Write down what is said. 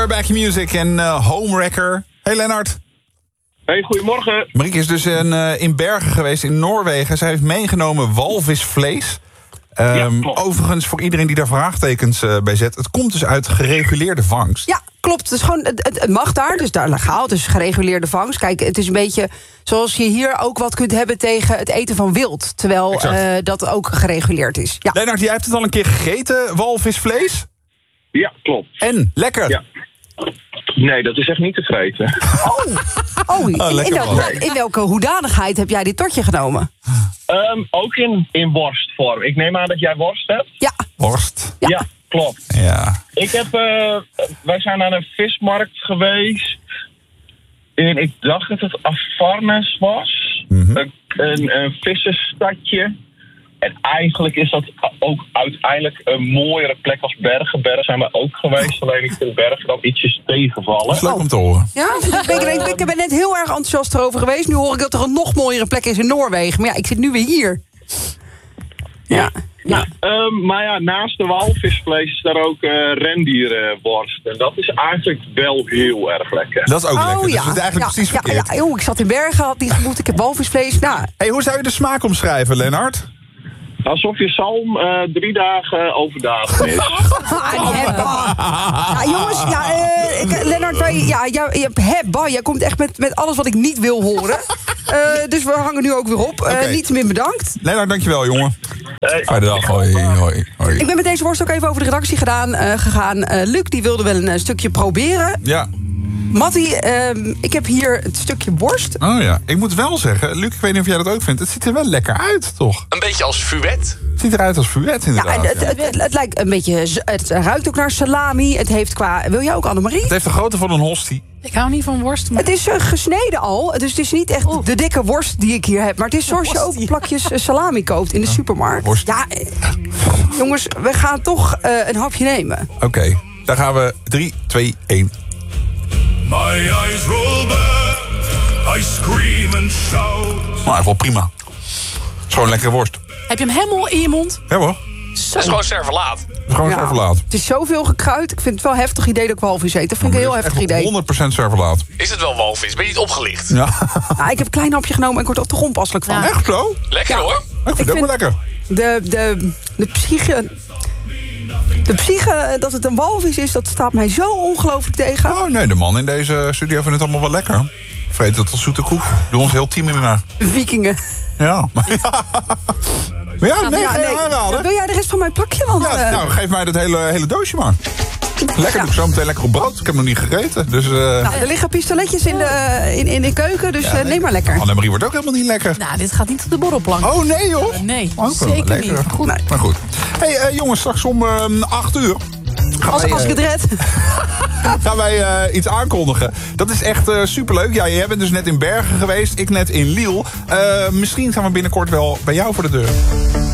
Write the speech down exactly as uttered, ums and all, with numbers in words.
Back Music en uh, Homewrecker. Hey Lennart. Hey, goedemorgen. Marieke is dus in, uh, in Bergen geweest in Noorwegen. Zij heeft meegenomen walvisvlees. Um, ja, overigens, voor iedereen die daar vraagtekens uh, bij zet... het komt dus uit gereguleerde vangst. Ja, klopt. Het, is gewoon, het, het mag daar, dus daar legaal. Het is gereguleerde vangst. Kijk, het is een beetje zoals je hier ook wat kunt hebben... tegen het eten van wild, terwijl uh, dat ook gereguleerd is. Ja. Lennart, jij hebt het al een keer gegeten, walvisvlees? Ja, klopt. En? Lekker? Ja. Nee, dat is echt niet te vreten. Oh, oh, in, oh in, welke, in welke hoedanigheid heb jij dit totje genomen? Um, ook in, in worstvorm. Ik neem aan dat jij worst hebt? Ja. Worst? Ja, ja klopt. Ja. Ik heb, uh, wij zijn naar een vismarkt geweest. En ik dacht dat het Afarnes was. Mm-hmm. Een, een, een vissenstadje. En eigenlijk is dat ook uiteindelijk een mooiere plek als Bergen. Bergen zijn we ook geweest, alleen ik vind Bergen dan ietsjes tegenvallen. Dat is leuk om te horen. Ja, ik, ik ben net heel erg enthousiast erover geweest. Nu hoor ik dat er een nog mooiere plek is in Noorwegen. Maar ja, ik zit nu weer hier. Ja. Ja. Um, maar ja, naast de walvisvlees is daar ook uh, rendierenworst. En dat is eigenlijk wel heel erg lekker. Dat is ook oh, lekker. Ja. Dus het is eigenlijk ja, precies ja, verkeerd. Ja, joh, ik zat in Bergen, had die gemoed, ik heb walvisvlees. Nou. Hey, hoe zou je de smaak omschrijven, Lennart? Alsof je zalm uh, drie dagen overdagen is. ja, jongens, ja, uh, ik, Lennart, wij, ja, ja, hebba, jij komt echt met, met alles wat ik niet wil horen. Uh, dus we hangen nu ook weer op. Uh, okay. Niet meer bedankt. Lennart, dankjewel, jongen. Hey. Fijne dag. Hoi, hoi, hoi. Ik ben met deze worst ook even over de redactie gedaan, uh, gegaan. Uh, Luc, die wilde wel een uh, stukje proberen. Ja. Mattie, uh, ik heb hier het stukje worst. Oh ja, ik moet wel zeggen, Luc, ik weet niet of jij dat ook vindt. Het ziet er wel lekker uit, toch? Een beetje als fuet. Het ziet eruit als fuet, inderdaad. Ja, het, het, het, het lijkt een beetje, het ruikt ook naar salami. Het heeft qua, wil jij ook, Annemarie? Het heeft de grootte van een hostie. Ik hou niet van worst. Maar... Het is uh, gesneden al, dus het is niet echt oh. de dikke worst die ik hier heb. Maar het is zoals je ook plakjes salami koopt in de supermarkt. Worst. Ja, eh, jongens, we gaan toch uh, een hapje nemen. Oké, okay, daar gaan we. drie, twee, één. My eyes roll back, I scream and shout. Nou, wel prima. Het is gewoon lekkere worst. Heb je hem helemaal in je mond? Ja hoor. Zo. Dat is gewoon servelaat. Het is gewoon ja, servelaat. Het is zoveel gekruid. Ik vind het wel een heftig idee dat ik walvis eet. Dat vind ik een heel heftig idee. honderd procent servelaat. Is het wel walvis? Ben je niet opgelicht? Ja. Nou, ik heb een klein hapje genomen en ik word er toch onpasselijk van. Ja. Echt zo? Lekker ja. hoor. Ik vind het ook wel lekker. De, de, de psyche... De psyche dat het een walvis is, dat staat mij zo ongelooflijk tegen. Oh nee, de man in deze studio vindt het allemaal wel lekker. Vreet het als zoete koek. Doe ons heel team in de Vikingen. Ja. Maar ja, nee, ja, nee. aanraden. Wil jij de rest van mijn plakje? Want, ja, nou, geef mij dat hele, hele doosje maar. Lekker, ja. Doe ik zo meteen lekker op brood. Ik heb nog niet gegeten. Dus, uh... nou, er liggen pistoletjes in de, in, in de keuken, dus ja, nee. uh, neem maar lekker. Annemarie wordt ook helemaal niet lekker. Nou, dit gaat niet op de borrelplank. Oh nee joh. Uh, nee, oh, zeker lekker. niet. Goed. Nee. Maar goed. Hey uh, jongens, straks om uh, acht uur. Als, wij, als ik het red. Gaan wij uh, iets aankondigen. Dat is echt uh, superleuk. Ja, jij bent dus net in Bergen geweest. Ik net in Lille. Uh, misschien gaan we binnenkort wel bij jou voor de deur.